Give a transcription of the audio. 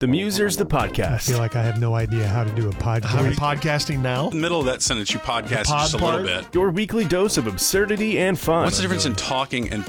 The Musers, the I podcast. feel like I have no idea how to do a podcast. Are we podcasting now? In the middle of that sentence, you podcast pod just a part? little bit. Your weekly dose of absurdity and fun. What's the difference in talking and